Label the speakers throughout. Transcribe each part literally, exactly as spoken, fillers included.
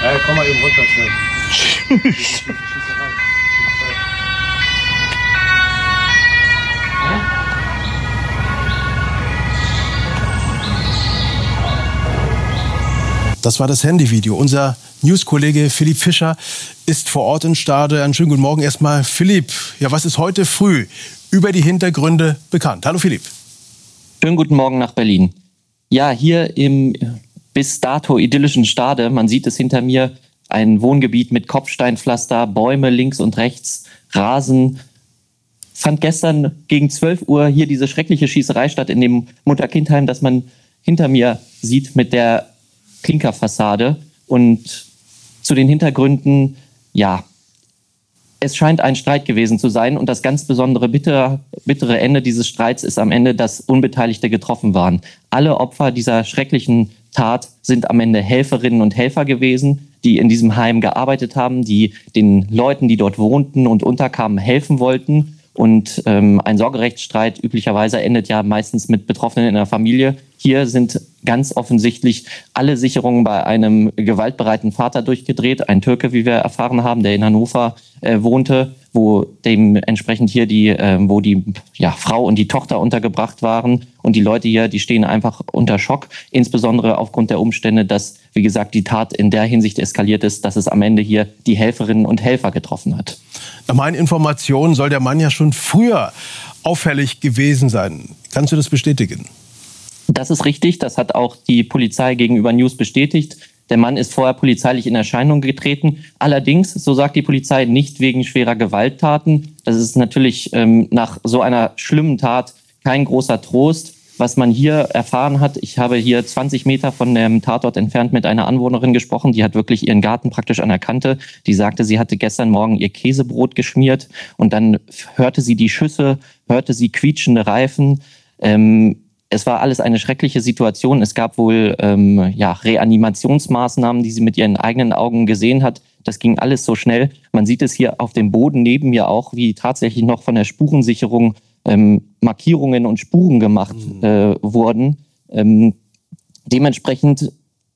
Speaker 1: Ja, komm mal eben runter, schnell.
Speaker 2: Das war das Handyvideo. Unser News-Kollege Philipp Fischer ist vor Ort in Stade. Einen schönen guten Morgen erstmal. Philipp, ja, was ist heute früh über die Hintergründe bekannt? Hallo Philipp.
Speaker 3: Schönen guten Morgen nach Berlin. Ja, hier im bis dato idyllischen Stade, man sieht es hinter mir, ein Wohngebiet mit Kopfsteinpflaster, Bäume links und rechts, Rasen. Fand gestern gegen zwölf Uhr hier diese schreckliche Schießerei statt in dem Mutter-Kind-Heim, das man hinter mir sieht mit der Klinkerfassade. Und zu den Hintergründen, ja, es scheint ein Streit gewesen zu sein. Und das ganz besondere bittere, bittere Ende dieses Streits ist am Ende, dass Unbeteiligte getroffen waren. Alle Opfer dieser schrecklichen Tat sind am Ende Helferinnen und Helfer gewesen, die in diesem Heim gearbeitet haben, die den Leuten, die dort wohnten und unterkamen, helfen wollten. Und ähm, ein Sorgerechtsstreit üblicherweise endet ja meistens mit Betroffenen in der Familie. Hier sind ganz offensichtlich alle Sicherungen bei einem gewaltbereiten Vater durchgedreht. Ein Türke, wie wir erfahren haben, der in Hannover äh, wohnte, wo dementsprechend hier die, äh, wo die ja, Frau und die Tochter untergebracht waren. Und die Leute hier, die stehen einfach unter Schock, insbesondere aufgrund der Umstände, dass, wie gesagt, die Tat in der Hinsicht eskaliert ist, dass es am Ende hier die Helferinnen und Helfer getroffen hat.
Speaker 2: Nach meinen Informationen soll der Mann ja schon früher auffällig gewesen sein. Kannst du das bestätigen?
Speaker 3: Das ist richtig. Das hat auch die Polizei gegenüber News bestätigt. Der Mann ist vorher polizeilich in Erscheinung getreten. Allerdings, so sagt die Polizei, nicht wegen schwerer Gewalttaten. Das ist natürlich ähm, nach so einer schlimmen Tat kein großer Trost. Was man hier erfahren hat, ich habe hier zwanzig Meter von dem Tatort entfernt mit einer Anwohnerin gesprochen, die hat wirklich ihren Garten praktisch an der Kante. Die sagte, sie hatte gestern Morgen ihr Käsebrot geschmiert und dann hörte sie die Schüsse, hörte sie quietschende Reifen. Ähm, Es war alles eine schreckliche Situation. Es gab wohl ähm, ja, Reanimationsmaßnahmen, die sie mit ihren eigenen Augen gesehen hat. Das ging alles so schnell. Man sieht es hier auf dem Boden neben mir auch, wie tatsächlich noch von der Spurensicherung ähm, Markierungen und Spuren gemacht äh, wurden. Ähm, dementsprechend,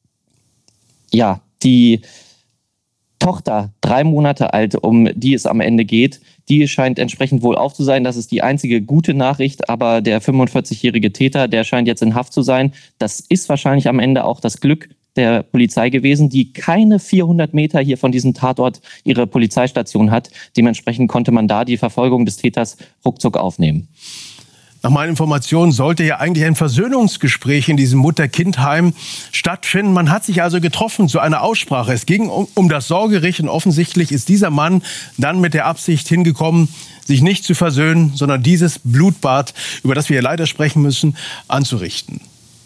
Speaker 3: ja, die Tochter, drei Monate alt, um die es am Ende geht, die scheint entsprechend wohl auf zu sein. Das ist die einzige gute Nachricht, aber der fünfundvierzigjährige Täter, der scheint jetzt in Haft zu sein. Das ist wahrscheinlich am Ende auch das Glück der Polizei gewesen, die keine vierhundert Meter hier von diesem Tatort ihre Polizeistation hat. Dementsprechend konnte man da die Verfolgung des Täters ruckzuck aufnehmen.
Speaker 2: Nach meinen Informationen sollte ja eigentlich ein Versöhnungsgespräch in diesem Mutter-Kind-Heim stattfinden. Man hat sich also getroffen zu einer Aussprache. Es ging um, um das Sorgerecht und offensichtlich ist dieser Mann dann mit der Absicht hingekommen, sich nicht zu versöhnen, sondern dieses Blutbad, über das wir hier leider sprechen müssen, anzurichten.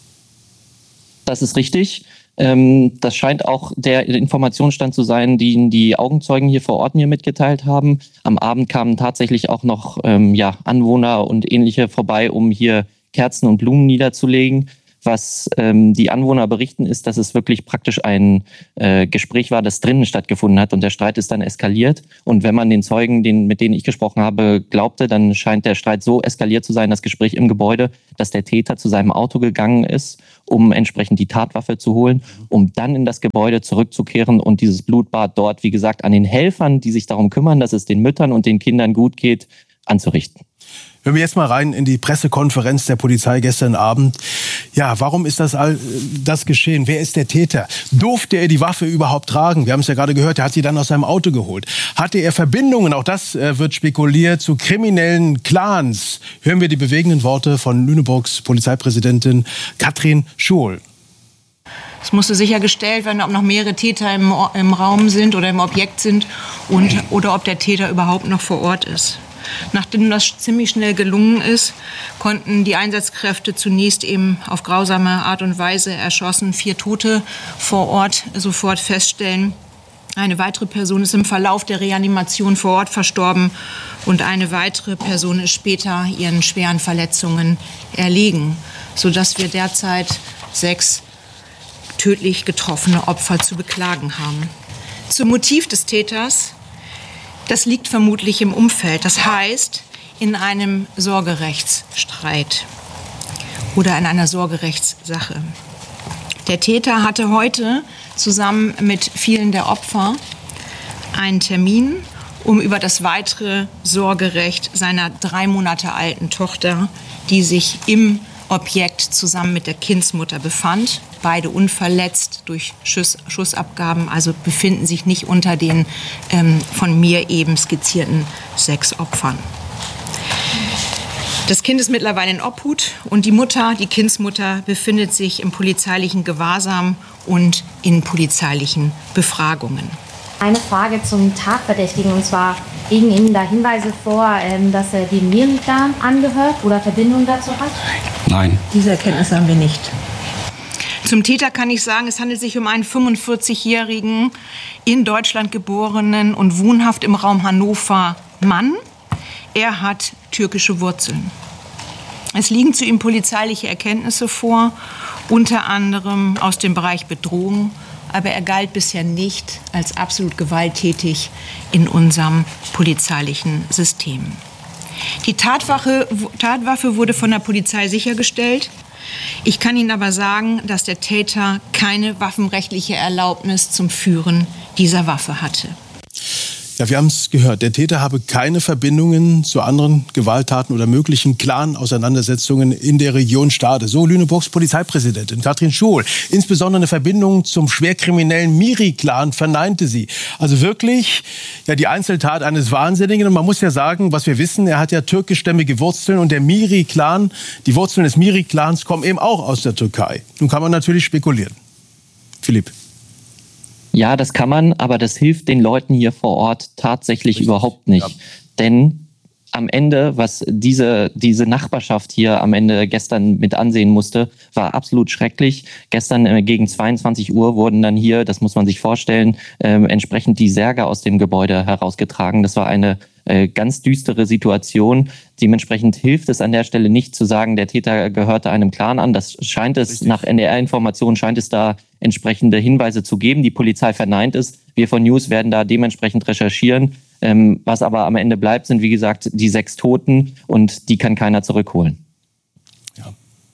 Speaker 3: Das ist richtig. Das scheint auch der Informationsstand zu sein, den die Augenzeugen hier vor Ort mir mitgeteilt haben. Am Abend kamen tatsächlich auch noch ähm, ja, Anwohner und Ähnliche vorbei, um hier Kerzen und Blumen niederzulegen. Was ähm, die Anwohner berichten, ist, dass es wirklich praktisch ein äh, Gespräch war, das drinnen stattgefunden hat und der Streit ist dann eskaliert. Und wenn man den Zeugen, den, mit denen ich gesprochen habe, glaubte, dann scheint der Streit so eskaliert zu sein, das Gespräch im Gebäude, dass der Täter zu seinem Auto gegangen ist, um entsprechend die Tatwaffe zu holen, um dann in das Gebäude zurückzukehren und dieses Blutbad dort, wie gesagt, an den Helfern, die sich darum kümmern, dass es den Müttern und den Kindern gut geht, anzurichten.
Speaker 2: Hören wir jetzt mal rein in die Pressekonferenz der Polizei gestern Abend. Ja, warum ist das all das geschehen? Wer ist der Täter? Durfte er die Waffe überhaupt tragen? Wir haben es ja gerade gehört, er hat sie dann aus seinem Auto geholt. Hatte er Verbindungen, auch das äh, wird spekuliert, zu kriminellen Clans? Hören wir die bewegenden Worte von Lüneburgs Polizeipräsidentin Katrin Schuhl.
Speaker 4: Es musste sichergestellt werden, ob noch mehrere Täter im, im Raum sind oder im Objekt sind und, oder ob der Täter überhaupt noch vor Ort ist. Nachdem das ziemlich schnell gelungen ist, konnten die Einsatzkräfte zunächst eben auf grausame Art und Weise erschossen, vier Tote vor Ort sofort feststellen. Eine weitere Person ist im Verlauf der Reanimation vor Ort verstorben und eine weitere Person ist später ihren schweren Verletzungen erlegen, sodass wir derzeit sechs tödlich getroffene Opfer zu beklagen haben. Zum Motiv des Täters: Das liegt vermutlich im Umfeld, das heißt in einem Sorgerechtsstreit oder in einer Sorgerechtssache. Der Täter hatte heute zusammen mit vielen der Opfer einen Termin, um über das weitere Sorgerecht seiner drei Monate alten Tochter, die sich im Objekt zusammen mit der Kindsmutter befand, beide unverletzt durch Schuss, Schussabgaben, also befinden sich nicht unter den ähm, von mir eben skizzierten sechs Opfern. Das Kind ist mittlerweile in Obhut und die Mutter, die Kindsmutter, befindet sich im polizeilichen Gewahrsam und in polizeilichen Befragungen.
Speaker 5: Eine Frage zum Tatverdächtigen, und zwar liegen Ihnen da Hinweise vor, dass er dem Miri-Clan angehört oder Verbindung dazu hat?
Speaker 6: Nein.
Speaker 4: Diese Erkenntnis haben wir nicht. Zum Täter kann ich sagen, es handelt sich um einen fünfundvierzigjährigen, in Deutschland geborenen und wohnhaft im Raum Hannover Mann. Er hat türkische Wurzeln. Es liegen zu ihm polizeiliche Erkenntnisse vor, unter anderem aus dem Bereich Bedrohung, aber er galt bisher nicht als absolut gewalttätig in unserem polizeilichen System. Die Tatwaffe, Tatwaffe wurde von der Polizei sichergestellt. Ich kann Ihnen aber sagen, dass der Täter keine waffenrechtliche Erlaubnis zum Führen dieser Waffe hatte.
Speaker 2: Ja, wir haben es gehört. Der Täter habe keine Verbindungen zu anderen Gewalttaten oder möglichen Clan-Auseinandersetzungen in der Region Stade. So Lüneburgs Polizeipräsidentin Katrin Schuhl. Insbesondere eine Verbindung zum schwerkriminellen Miri-Clan verneinte sie. Also wirklich ja, die Einzeltat eines Wahnsinnigen. Und man muss ja sagen, was wir wissen, er hat ja türkischstämmige Wurzeln. Und der Miri-Clan, die Wurzeln des Miri-Clans kommen eben auch aus der Türkei. Nun kann man natürlich spekulieren. Philipp.
Speaker 3: Ja, das kann man, aber das hilft den Leuten hier vor Ort tatsächlich Richtig. überhaupt nicht. Ja. Denn am Ende, was diese, diese Nachbarschaft hier am Ende gestern mit ansehen musste, war absolut schrecklich. Gestern äh, gegen zweiundzwanzig Uhr wurden dann hier, das muss man sich vorstellen, äh, entsprechend die Särge aus dem Gebäude herausgetragen. Das war eine äh, ganz düstere Situation. Dementsprechend hilft es an der Stelle nicht zu sagen, der Täter gehörte einem Clan an. Das scheint es, Richtig. nach N D R-Informationen scheint es da entsprechende Hinweise zu geben. Die Polizei verneint es. Wir von News werden da dementsprechend recherchieren. Ähm, was aber am Ende bleibt, sind wie gesagt die sechs Toten und die kann keiner zurückholen.
Speaker 2: Ja.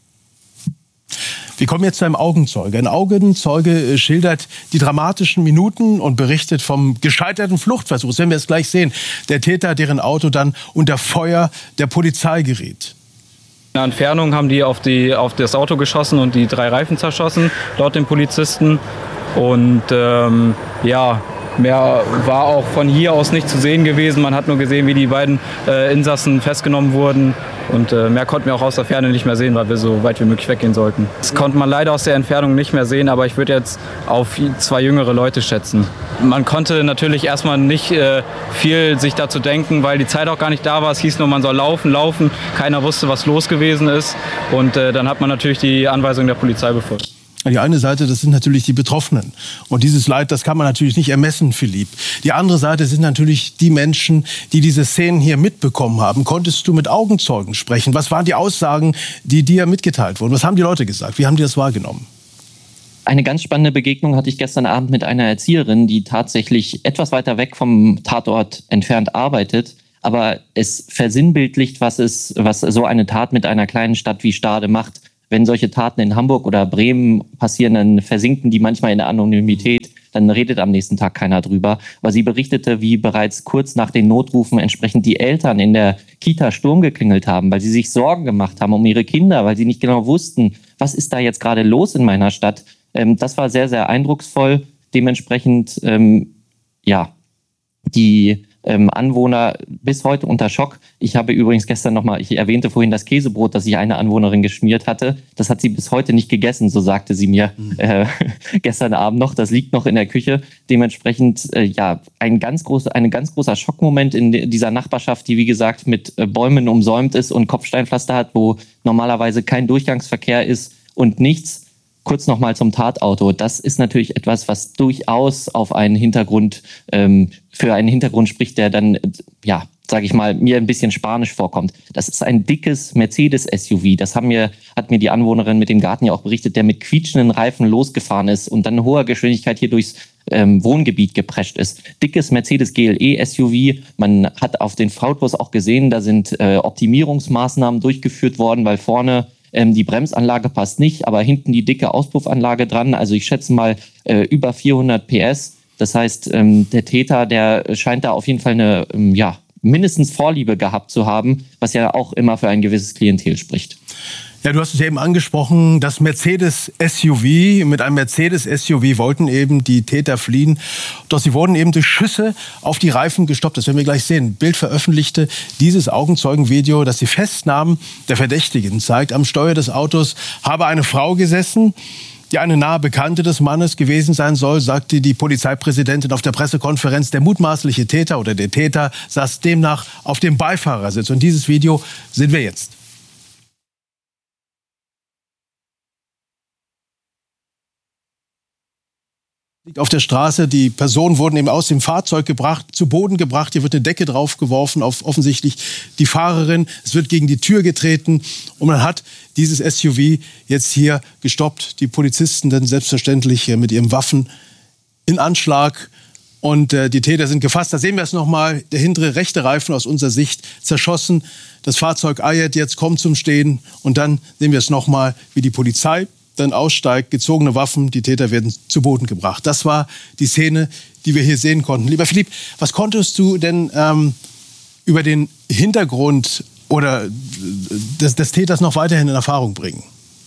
Speaker 2: Wir kommen jetzt zu einem Augenzeuge. Ein Augenzeuge schildert die dramatischen Minuten und berichtet vom gescheiterten Fluchtversuch. Das werden wir jetzt gleich sehen. Der Täter, deren Auto dann unter Feuer der Polizei geriet.
Speaker 6: In der Entfernung haben die auf, die auf das Auto geschossen und die drei Reifen zerschossen, laut den Polizisten. Und ähm, ja, mehr war auch von hier aus nicht zu sehen gewesen. Man hat nur gesehen, wie die beiden äh, Insassen festgenommen wurden. Und äh, mehr konnten wir auch aus der Ferne nicht mehr sehen, weil wir so weit wie möglich weggehen sollten. Das konnte man leider aus der Entfernung nicht mehr sehen, aber ich würde jetzt auf zwei jüngere Leute schätzen. Man konnte natürlich erstmal nicht äh, viel sich dazu denken, weil die Zeit auch gar nicht da war. Es hieß nur, man soll laufen, laufen. Keiner wusste, was los gewesen ist. Und äh, dann hat man natürlich die Anweisung der Polizei befolgt.
Speaker 2: Die eine Seite, das sind natürlich die Betroffenen. Und dieses Leid, das kann man natürlich nicht ermessen, Philipp. Die andere Seite sind natürlich die Menschen, die diese Szenen hier mitbekommen haben. Konntest du mit Augenzeugen sprechen? Was waren die Aussagen, die dir mitgeteilt wurden? Was haben die Leute gesagt? Wie haben die das wahrgenommen?
Speaker 3: Eine ganz spannende Begegnung hatte ich gestern Abend mit einer Erzieherin, die tatsächlich etwas weiter weg vom Tatort entfernt arbeitet. Aber es versinnbildlicht, was, es, was so eine Tat mit einer kleinen Stadt wie Stade macht. Wenn solche Taten in Hamburg oder Bremen passieren, dann versinken die manchmal in der Anonymität. Dann redet am nächsten Tag keiner drüber. Aber sie berichtete, wie bereits kurz nach den Notrufen entsprechend die Eltern in der Kita Sturm geklingelt haben, weil sie sich Sorgen gemacht haben um ihre Kinder, weil sie nicht genau wussten, was ist da jetzt gerade los in meiner Stadt. Ähm, das war sehr, sehr eindrucksvoll. Dementsprechend, ähm, ja, die Ähm, Anwohner bis heute unter Schock. Ich habe übrigens gestern nochmal, ich erwähnte vorhin das Käsebrot, das sich eine Anwohnerin geschmiert hatte. Das hat sie bis heute nicht gegessen, so sagte sie mir mhm. äh, gestern Abend noch. Das liegt noch in der Küche. Dementsprechend, äh, ja, ein ganz großer, ein ganz großer Schockmoment in de- dieser Nachbarschaft, die wie gesagt mit äh, Bäumen umsäumt ist und Kopfsteinpflaster hat, wo normalerweise kein Durchgangsverkehr ist und nichts. Kurz nochmal zum Tatauto. Das ist natürlich etwas, was durchaus auf einen Hintergrund, ähm, für einen Hintergrund spricht, der dann, ja, sage ich mal, mir ein bisschen spanisch vorkommt. Das ist ein dickes Mercedes-S U V. Das haben mir, hat mir die Anwohnerin mit dem Garten ja auch berichtet, der mit quietschenden Reifen losgefahren ist und dann in hoher Geschwindigkeit hier durchs ähm, Wohngebiet geprescht ist. Dickes Mercedes G L E S U V. Man hat auf den Fotos auch gesehen, da sind äh, Optimierungsmaßnahmen durchgeführt worden, weil vorne ähm, die Bremsanlage passt nicht, aber hinten die dicke Auspuffanlage dran. Also ich schätze mal äh, über vierhundert P S. Das heißt, ähm, der Täter, der scheint da auf jeden Fall eine, ähm, ja, mindestens Vorliebe gehabt zu haben, was ja auch immer für ein gewisses Klientel spricht.
Speaker 2: Ja, du hast es eben angesprochen, das Mercedes-S U V. Mit einem Mercedes-S U V wollten eben die Täter fliehen. Doch sie wurden eben durch Schüsse auf die Reifen gestoppt. Das werden wir gleich sehen. Bild veröffentlichte dieses Augenzeugenvideo, das die Festnahmen der Verdächtigen zeigt. Am Steuer des Autos habe eine Frau gesessen, die eine nahe Bekannte des Mannes gewesen sein soll, sagte die Polizeipräsidentin auf der Pressekonferenz. Der mutmaßliche Täter oder der Täter saß demnach auf dem Beifahrersitz. Und dieses Video sehen wir jetzt. Liegt auf der Straße. Die Personen wurden eben aus dem Fahrzeug gebracht, zu Boden gebracht. Hier wird eine Decke draufgeworfen auf offensichtlich die Fahrerin. Es wird gegen die Tür getreten und man hat dieses S U V jetzt hier gestoppt. Die Polizisten dann selbstverständlich mit ihren Waffen in Anschlag und äh, die Täter sind gefasst. Da sehen wir es nochmal. Der hintere rechte Reifen aus unserer Sicht zerschossen. Das Fahrzeug eiert jetzt, kommt zum Stehen und dann sehen wir es nochmal, wie die Polizei dann aussteigt, gezogene Waffen, die Täter werden zu Boden gebracht. Das war die Szene, die wir hier sehen konnten. Lieber Philipp, was konntest du denn ähm, über den Hintergrund oder des, des Täters noch weiterhin in Erfahrung bringen?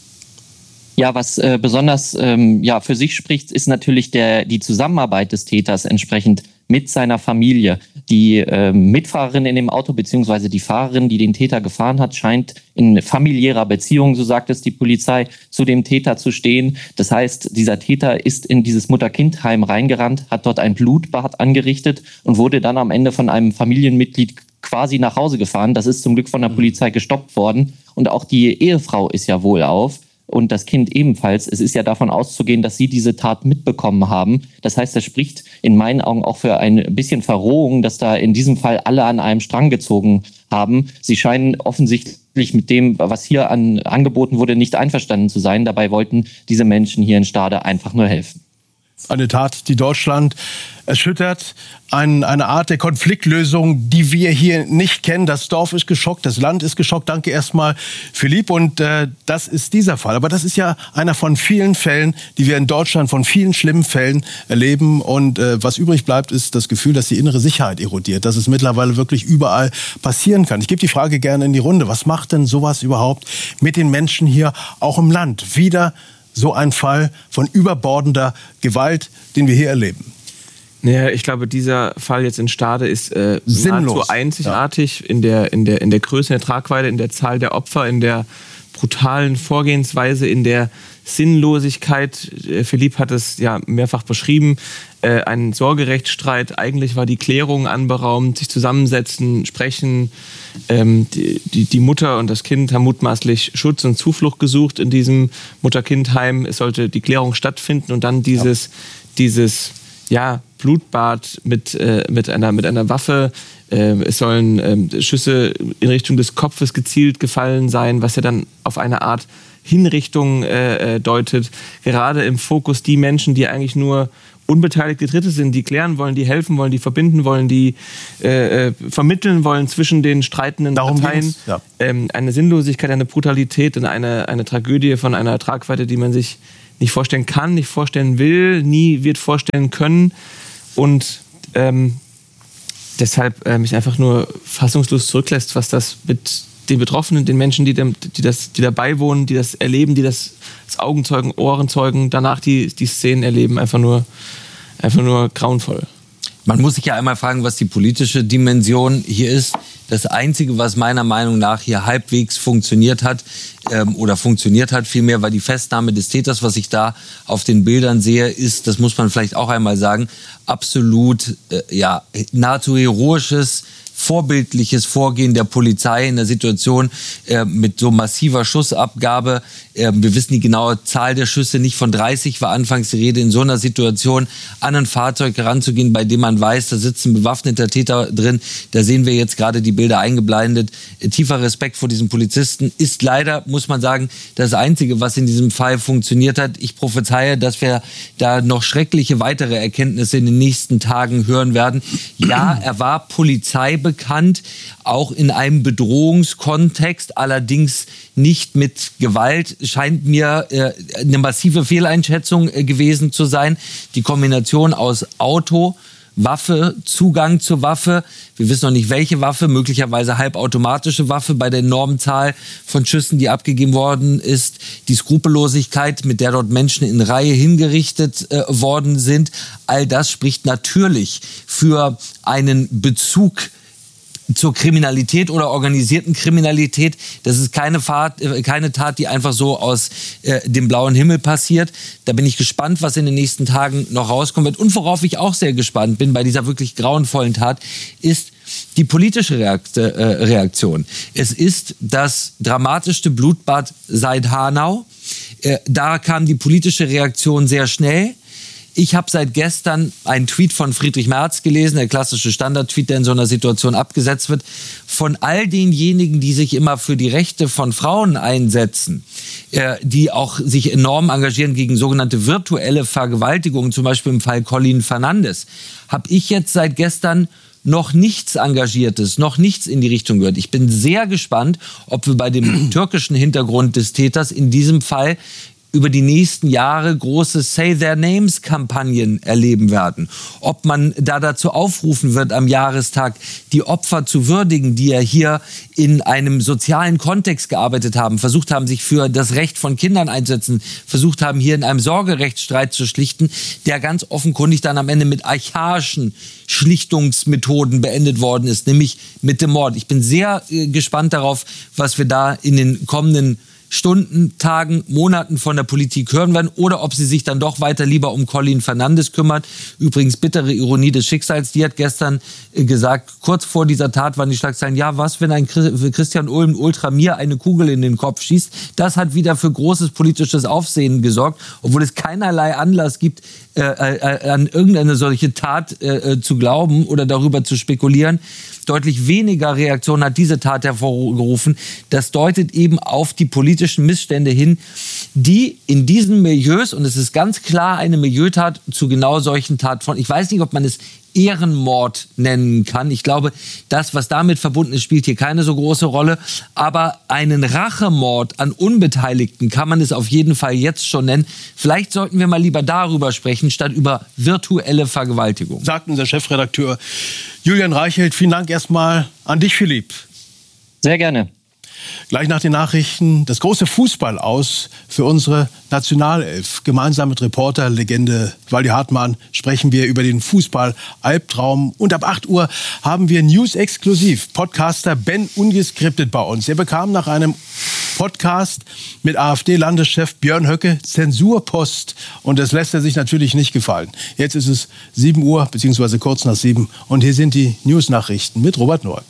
Speaker 3: Ja, was äh, besonders ähm, ja, für sich spricht, ist natürlich der, die Zusammenarbeit des Täters entsprechend mit seiner Familie. Die äh, Mitfahrerin in dem Auto beziehungsweise die Fahrerin, die den Täter gefahren hat, scheint in familiärer Beziehung, so sagt es die Polizei, zu dem Täter zu stehen. Das heißt, dieser Täter ist in dieses Mutter-Kind-Heim reingerannt, hat dort ein Blutbad angerichtet und wurde dann am Ende von einem Familienmitglied quasi nach Hause gefahren. Das ist zum Glück von der Polizei gestoppt worden. Und auch die Ehefrau ist ja wohlauf. Und das Kind ebenfalls. Es ist ja davon auszugehen, dass sie diese Tat mitbekommen haben. Das heißt, das spricht in meinen Augen auch für ein bisschen Verrohung, dass da in diesem Fall alle an einem Strang gezogen haben. Sie scheinen offensichtlich mit dem, was hier an, angeboten wurde, nicht einverstanden zu sein. Dabei wollten diese Menschen hier in Stade einfach nur helfen.
Speaker 2: Eine Tat, die Deutschland erschüttert. Ein, eine Art der Konfliktlösung, die wir hier nicht kennen. Das Dorf ist geschockt, das Land ist geschockt. Danke erstmal, Philipp. Und äh, das ist dieser Fall. Aber das ist ja einer von vielen Fällen, die wir in Deutschland, von vielen schlimmen Fällen erleben. Und äh, was übrig bleibt, ist das Gefühl, dass die innere Sicherheit erodiert. Dass es mittlerweile wirklich überall passieren kann. Ich gebe die Frage gerne in die Runde. Was macht denn sowas überhaupt mit den Menschen hier, auch im Land? Wieder so ein Fall von überbordender Gewalt, den wir hier erleben.
Speaker 7: Naja, ich glaube, dieser Fall jetzt in Stade ist äh, nahezu einzigartig
Speaker 2: ja.
Speaker 7: in der, in, der, in der Größe, in der Tragweite, in der Zahl der Opfer, in der brutalen Vorgehensweise, in der Sinnlosigkeit. Äh, Philipp hat es ja mehrfach beschrieben. Äh, ein Sorgerechtsstreit. Eigentlich war die Klärung anberaumt, sich zusammensetzen, sprechen. Ähm, die, die, die Mutter und das Kind haben mutmaßlich Schutz und Zuflucht gesucht in diesem Mutter-Kind-Heim. Es sollte die Klärung stattfinden und dann dieses, ja. dieses ja, Blutbad mit, äh, mit, einer, mit einer Waffe. Äh, es sollen äh, Schüsse in Richtung des Kopfes gezielt gefallen sein, was ja dann auf eine Art Hinrichtung äh, deutet. Gerade im Fokus die Menschen, die eigentlich nur unbeteiligte Dritte sind, die klären wollen, die helfen wollen, die verbinden wollen, die äh, vermitteln wollen zwischen den streitenden
Speaker 2: Darum
Speaker 7: Parteien.
Speaker 2: Ja.
Speaker 7: Ähm, eine Sinnlosigkeit, eine Brutalität und eine, eine Tragödie von einer Tragweite, die man sich nicht vorstellen kann, nicht vorstellen will, nie wird vorstellen können. Und ähm, deshalb äh, mich einfach nur fassungslos zurücklässt, was das mit den Betroffenen, den Menschen, die, dem, die, das, die dabei wohnen, die das erleben, die das, das Augenzeugen, Ohrenzeugen, danach die, die Szenen erleben, einfach nur, einfach nur grauenvoll.
Speaker 8: Man muss sich ja einmal fragen, was die politische Dimension hier ist. Das Einzige, was meiner Meinung nach hier halbwegs funktioniert hat, ähm, oder funktioniert hat vielmehr, war die Festnahme des Täters. Was ich da auf den Bildern sehe, ist, das muss man vielleicht auch einmal sagen, absolut äh, ja, nahezu heroisches, vorbildliches Vorgehen der Polizei in der Situation äh, mit so massiver Schussabgabe. Äh, wir wissen die genaue Zahl der Schüsse nicht. Von dreißig war anfangs die Rede. In so einer Situation an ein Fahrzeug heranzugehen, bei dem man weiß, da sitzt ein bewaffneter Täter drin. Da sehen wir jetzt gerade die Bilder eingeblendet. Äh, tiefer Respekt vor diesen Polizisten ist leider, muss man sagen, das Einzige, was in diesem Fall funktioniert hat. Ich prophezeie, dass wir da noch schreckliche weitere Erkenntnisse in den nächsten Tagen hören werden. Ja, er war Polizei bekannt. bekannt, auch in einem Bedrohungskontext, allerdings nicht mit Gewalt, scheint mir äh, eine massive Fehleinschätzung äh, gewesen zu sein. Die Kombination aus Auto, Waffe, Zugang zur Waffe. Wir wissen noch nicht, welche Waffe, möglicherweise halbautomatische Waffe bei der enormen Zahl von Schüssen, die abgegeben worden ist. Die Skrupellosigkeit, mit der dort Menschen in Reihe hingerichtet äh, worden sind. All das spricht natürlich für einen Bezug zur Kriminalität oder organisierten Kriminalität. Das ist keine, Fahrt, äh, keine Tat, die einfach so aus äh, dem blauen Himmel passiert. Da bin ich gespannt, was in den nächsten Tagen noch rauskommen wird. Und worauf ich auch sehr gespannt bin bei dieser wirklich grauenvollen Tat, ist die politische Reakt- äh, Reaktion. Es ist das dramatischste Blutbad seit Hanau. Äh, da kam die politische Reaktion sehr schnell. Ich habe seit gestern einen Tweet von Friedrich Merz gelesen, der klassische Standard-Tweet, der in so einer Situation abgesetzt wird. Von all denjenigen, die sich immer für die Rechte von Frauen einsetzen, äh, die auch sich enorm engagieren gegen sogenannte virtuelle Vergewaltigungen, zum Beispiel im Fall Colin Fernandes, habe ich jetzt seit gestern noch nichts Engagiertes, noch nichts in die Richtung gehört. Ich bin sehr gespannt, ob wir bei dem türkischen Hintergrund des Täters in diesem Fall über die nächsten Jahre große Say-Their-Names-Kampagnen erleben werden. Ob man da dazu aufrufen wird, am Jahrestag die Opfer zu würdigen, die ja hier in einem sozialen Kontext gearbeitet haben, versucht haben, sich für das Recht von Kindern einzusetzen, versucht haben, hier in einem Sorgerechtsstreit zu schlichten, der ganz offenkundig dann am Ende mit archaischen Schlichtungsmethoden beendet worden ist, nämlich mit dem Mord. Ich bin sehr äh, gespannt darauf, was wir da in den kommenden Stunden, Tagen, Monaten von der Politik hören werden oder ob sie sich dann doch weiter lieber um Colin Fernandes kümmert. Übrigens bittere Ironie des Schicksals. Die hat gestern gesagt, kurz vor dieser Tat waren die Schlagzeilen, ja, was, wenn ein Christian Ulm Ultra mir eine Kugel in den Kopf schießt? Das hat wieder für großes politisches Aufsehen gesorgt, obwohl es keinerlei Anlass gibt, äh, äh, an irgendeine solche Tat äh, zu glauben oder darüber zu spekulieren. Deutlich weniger Reaktion hat diese Tat hervorgerufen. Das deutet eben auf die politischen Missstände hin, die in diesen Milieus, und es ist ganz klar eine Milieutat zu genau solchen Taten von, ich weiß nicht, ob man es Ehrenmord nennen kann. Ich glaube, das, was damit verbunden ist, spielt hier keine so große Rolle. Aber einen Rachemord an Unbeteiligten kann man es auf jeden Fall jetzt schon nennen. Vielleicht sollten wir mal lieber darüber sprechen, statt über virtuelle Vergewaltigung.
Speaker 2: Sagt unser Chefredakteur Julian Reichelt. Vielen Dank erstmal an dich, Philipp.
Speaker 3: Sehr gerne.
Speaker 2: Gleich nach den Nachrichten das große Fußball aus für unsere Nationalelf. Gemeinsam mit Reporterlegende Waldi Hartmann sprechen wir über den Fußball-Albtraum. Und ab acht Uhr haben wir News-Exklusiv Podcaster Ben Ungeskriptet bei uns. Er bekam nach einem Podcast mit AfD-Landeschef Björn Höcke Zensurpost. Und das lässt er sich natürlich nicht gefallen. Jetzt ist es sieben Uhr, beziehungsweise kurz nach sieben. Und hier sind die News-Nachrichten mit Robert Noack.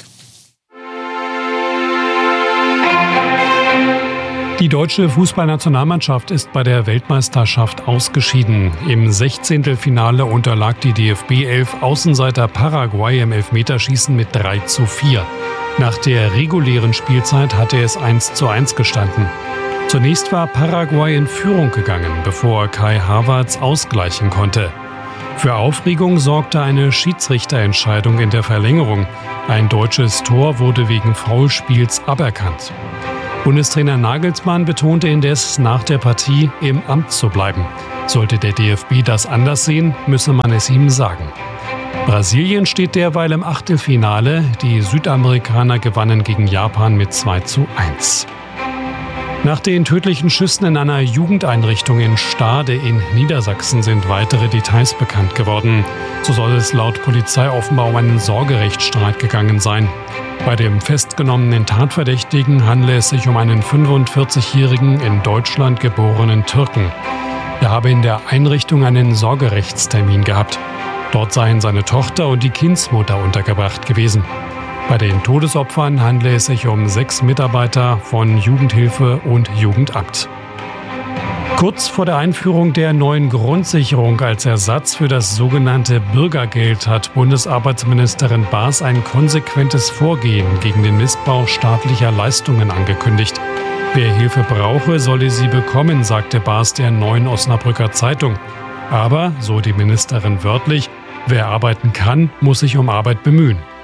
Speaker 9: Die deutsche Fußballnationalmannschaft ist bei der Weltmeisterschaft ausgeschieden. Im Sechzehntelfinale unterlag die D F B-Elf Außenseiter Paraguay im Elfmeterschießen mit drei zu vier. Nach der regulären Spielzeit hatte es eins zu eins gestanden. Zunächst war Paraguay in Führung gegangen, bevor Kai Havertz ausgleichen konnte. Für Aufregung sorgte eine Schiedsrichterentscheidung in der Verlängerung. Ein deutsches Tor wurde wegen Foulspiels aberkannt. Bundestrainer Nagelsmann betonte indes nach der Partie, im Amt zu bleiben. Sollte der D F B das anders sehen, müsse man es ihm sagen. Brasilien steht derweil im Achtelfinale. Die Südamerikaner gewannen gegen Japan mit zwei zu eins. Nach den tödlichen Schüssen in einer Jugendeinrichtung in Stade in Niedersachsen sind weitere Details bekannt geworden. So soll es laut Polizei offenbar um einen Sorgerechtsstreit gegangen sein. Bei dem festgenommenen Tatverdächtigen handele es sich um einen fünfundvierzigjährigen in Deutschland geborenen Türken. Er habe in der Einrichtung einen Sorgerechtstermin gehabt. Dort seien seine Tochter und die Kindsmutter untergebracht gewesen. Bei den Todesopfern handele es sich um sechs Mitarbeiter von Jugendhilfe und Jugendamt. Kurz vor der Einführung der neuen Grundsicherung als Ersatz für das sogenannte Bürgergeld hat Bundesarbeitsministerin Baas ein konsequentes Vorgehen gegen den Missbrauch staatlicher Leistungen angekündigt. Wer Hilfe brauche, solle sie bekommen, sagte Baas der Neuen Osnabrücker Zeitung. Aber, so die Ministerin wörtlich, wer arbeiten kann, muss sich um Arbeit bemühen.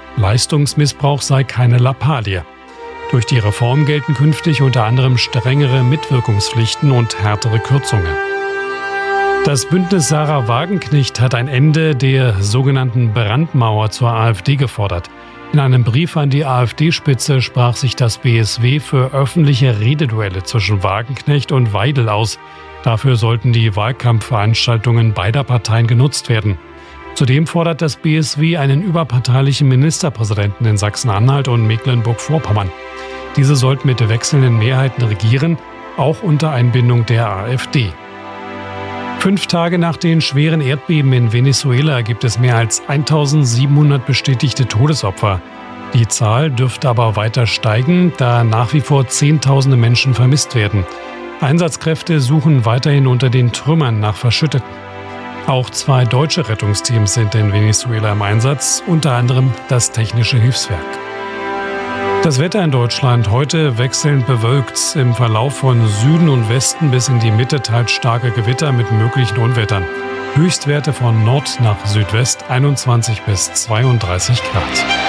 Speaker 9: Leistungsmissbrauch sei keine Lappalie. Durch die Reform gelten künftig unter anderem strengere Mitwirkungspflichten und härtere Kürzungen. Das Bündnis Sarah Wagenknecht hat ein Ende der sogenannten Brandmauer zur AfD gefordert. In einem Brief an die AfD-Spitze sprach sich das B S W für öffentliche Rededuelle zwischen Wagenknecht und Weidel aus. Dafür sollten die Wahlkampfveranstaltungen beider Parteien genutzt werden. Zudem fordert das B S W einen überparteilichen Ministerpräsidenten in Sachsen-Anhalt und Mecklenburg-Vorpommern. Diese sollten mit wechselnden Mehrheiten regieren, auch unter Einbindung der AfD. Fünf Tage nach den schweren Erdbeben in Venezuela gibt es mehr als eintausendsiebenhundert bestätigte Todesopfer. Die Zahl dürfte aber weiter steigen, da nach wie vor Zehntausende Menschen vermisst werden. Einsatzkräfte suchen weiterhin unter den Trümmern nach Verschütteten. Auch zwei deutsche Rettungsteams sind in Venezuela im Einsatz, unter anderem das Technische Hilfswerk. Das Wetter in Deutschland heute wechselnd bewölkt. Im Verlauf von Süden und Westen bis in die Mitte teils starke Gewitter mit möglichen Unwettern. Höchstwerte von Nord nach Südwest einundzwanzig bis zweiunddreißig Grad.